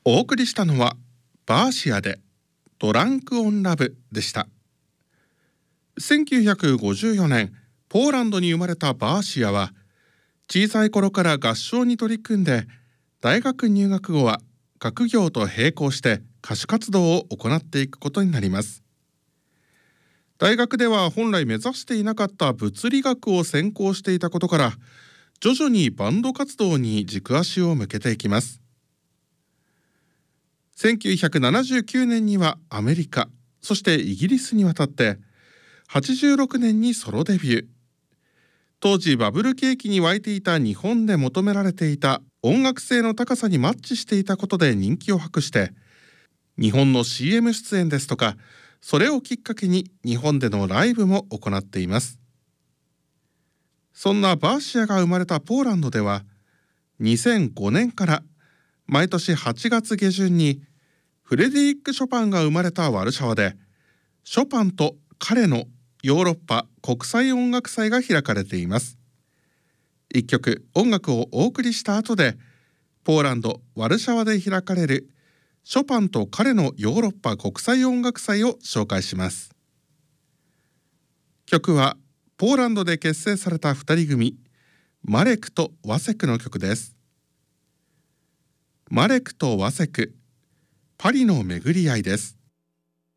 お送りしたのはバーシアでドランクオンラブでした。1954年ポーランドに生まれたバーシアは小さい頃から合唱に取り組んで、大学入学後は学業と並行して歌手活動を行っていくことになります。大学では本来目指していなかった物理学を専攻していたことから、徐々にバンド活動に軸足を向けていきます。1979年にはアメリカ、そしてイギリスに渡って86年にソロデビュー。当時バブル景気に沸いていた日本で求められていた音楽性の高さにマッチしていたことで人気を博して、日本の CM 出演ですとか、それをきっかけに日本でのライブも行っています。そんなバーシアが生まれたポーランドでは、2005年から毎年8月下旬にフレデリック・ショパンが生まれたワルシャワで、ショパンと彼のヨーロッパ国際音楽祭が開かれています。一曲音楽をお送りした後で、ポーランド・ワルシャワで開かれるショパンと彼のヨーロッパ国際音楽祭を紹介します。曲はポーランドで結成された2人組マレクとワセクの曲です。マレクとワセク、パリの巡り合いです。